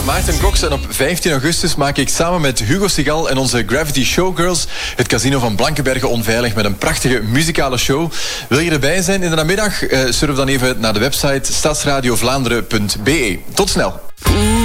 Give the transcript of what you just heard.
Maarten Cox en op 15 augustus maak ik samen met Hugo Sigal en onze Gravity Showgirls het casino van Blankenberge onveilig met een prachtige muzikale show. Wil je erbij zijn in de namiddag? Surf dan even naar de website stadsradiovlaanderen.be. Tot snel.